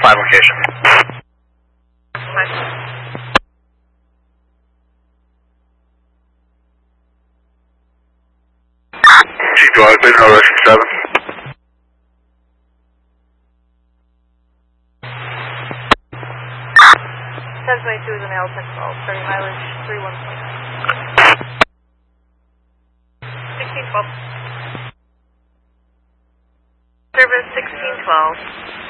5 location. Chief Dog, please no rescue 7. Ten 22 is an L 1012, starting mileage 31.9. 1612. Service 1612.